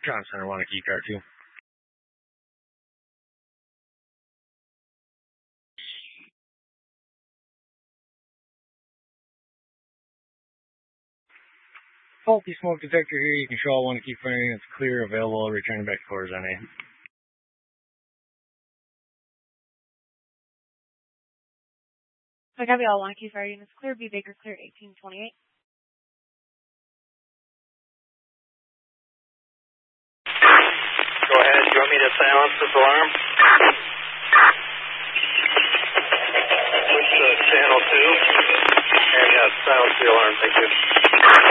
John Center, want a key card too. Faulty smoke detector here. You can show all one key firing. It's clear, available. Returning back to quarters on A. I copy all one key fire units clear. B Baker clear 1828. Go ahead. Do you want me to silence this alarm? Switch to channel 2. And yes, silence the alarm. Thank you.